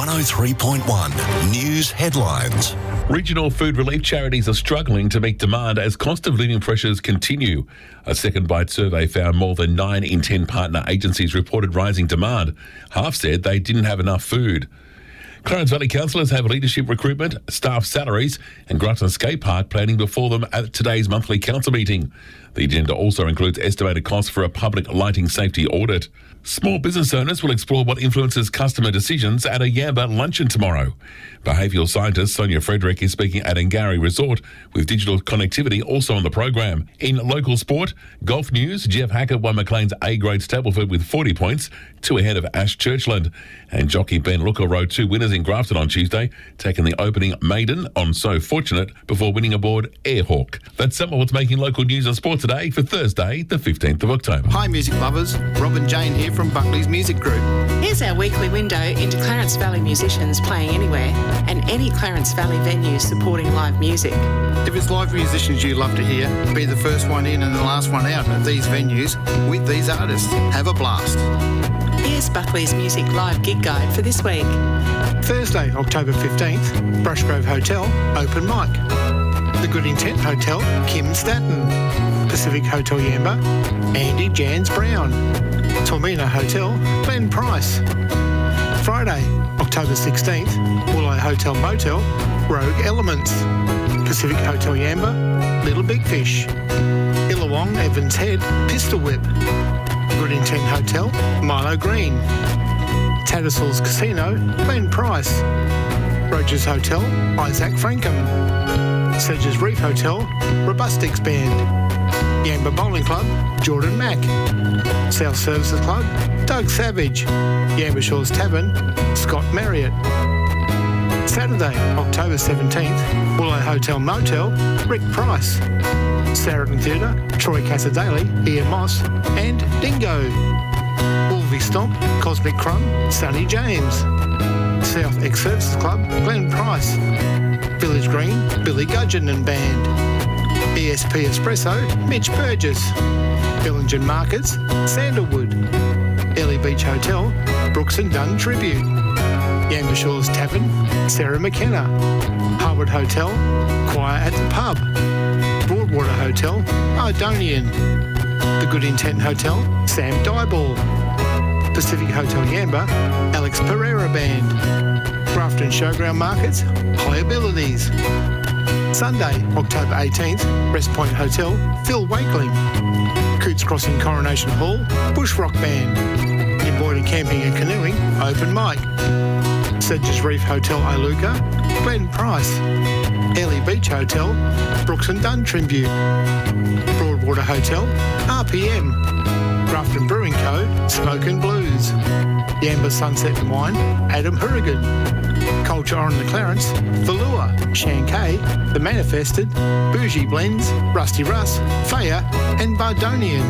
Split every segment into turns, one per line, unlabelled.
103.1 News Headlines.
Regional food relief charities are struggling to meet demand as cost of living pressures continue. A Second Bite survey found more than 9 in 10 partner agencies reported rising demand. Half said they didn't have enough food. Clarence Valley councillors have leadership recruitment, staff salaries and Grafton Skate Park planning before them at today's monthly council meeting. The agenda also includes estimated costs for a public lighting safety audit. Small business owners will explore what influences customer decisions at a Yamba luncheon tomorrow. Behavioural scientist Sonia Frederick is speaking at Ngari Resort with digital connectivity also on the program. In local sport, golf news, Jeff Hackett won Maclean's A-grade Stableford with 40 points, 2 ahead of Ash Churchland. And jockey Ben Looker rode 2 winners in Grafton on Tuesday, taking the opening maiden on So Fortunate before winning aboard Airhawk. That's some of what's making local news and sport today for Thursday, the 15th of October.
Hi music lovers, Rob and Jane here from Buckley's Music Group.
Here's our weekly window into Clarence Valley musicians playing anywhere and any Clarence Valley venue supporting live music.
If it's live musicians you love to hear, be the first one in and the last one out at these venues with these artists. Have a blast.
Here's Buckley's Music Live Gig Guide for this week.
Thursday, October 15th, Brushgrove Hotel, open mic. The Good Intent Hotel, Kim Statten. Pacific Hotel Yamba, Andy Jans Brown. Tormina Hotel, Glenn Price. Friday, October 16th, Woolai Hotel Motel, Rogue Elements. Pacific Hotel Yamba, Little Big Fish. Illawong Evans Head, Pistol Whip. Good Intent Hotel, Milo Green. Tattersalls Casino, Glenn Price. Rogers Hotel, Isaac Frankham. Sedges Reef Hotel, Robustics Band. Yamba Bowling Club, Jordan Mack. South Services Club, Doug Savage. Yamba Shores Tavern, Scott Marriott. Saturday, October 17th, Woolai Hotel Motel, Rick Price. Saracen Theatre, Troy Casadale, Ian Moss and Dingo. Wolvie Stomp, Cosmic Crumb, Sonny James. South Ex-Services Club, Glenn Price. Village Green, Billy Gudgeon and Band. ESP Espresso, Mitch Burgess. Billingen Markets, Sandalwood. Ellie Beach Hotel, Brooks and Dunn Tribute. Yamba Shores Tavern, Sarah McKenna. Harwood Hotel, Choir at the Pub. Broadwater Hotel, Ardonian. The Good Intent Hotel, Sam Dyball. Pacific Hotel Yamba, Alex Pereira Band. Grafton Showground Markets, High Abilities. Sunday, October 18th, Rest Point Hotel, Phil Wakeling. Coots Crossing Coronation Hall, Bush Rock Band. Embroidered Camping and Canoeing, Open Mic. Sedges Reef Hotel Iluka, Glenn Price. Ellie Beach Hotel, Brooks and Dunn Tribute. Broadwater Hotel, RPM. Grafton Brewing Co, Smoke and Blues. Yamba Sunset and Wine, Adam Hurrigan. Culture on the Clarence, Valua, Shankay, The Manifested, Bougie Blends, Rusty Russ, Faya and Bardonian.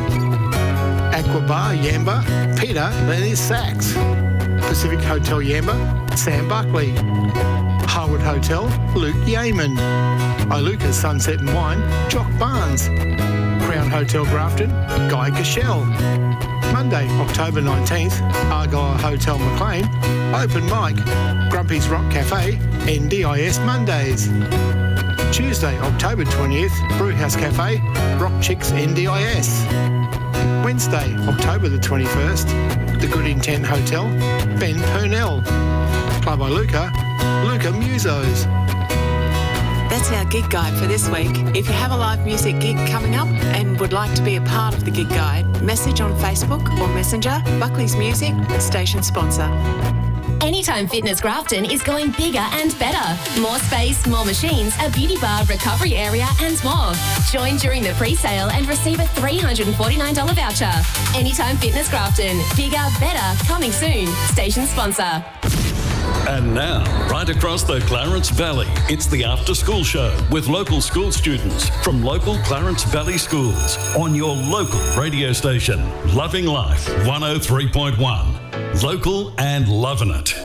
Aqua Bar Yamba, Peter Lenny Sachs. Pacific Hotel Yamba, Sam Buckley. Harwood Hotel, Luke Yeaman. Iluka Sunset and Wine, Jock Barnes. Crown Hotel Grafton, Guy Cashel. Monday, October 19th, Argyle Hotel Maclean, open mic, Grumpy's Rock Cafe, NDIS Mondays. Tuesday, October 20th, Brewhouse Cafe, Rock Chicks NDIS. Wednesday, October the 21st, The Good Intent Hotel, Ben Purnell. Club Iluka, Luca Musos.
That's our gig guide for this week. If you have a live music gig coming up and would like to be a part of the gig guide, message on Facebook or Messenger, Buckley's Music, station sponsor.
Anytime Fitness Grafton is going bigger and better. More space, more machines, a beauty bar, recovery area and more. Join during the pre-sale and receive a $349 voucher. Anytime Fitness Grafton. Bigger, better, coming soon. Station sponsor.
And now, right across the Clarence Valley, it's the After School Show with local school students from local Clarence Valley schools on your local radio station, Loving Life 103.1. Local and loving it.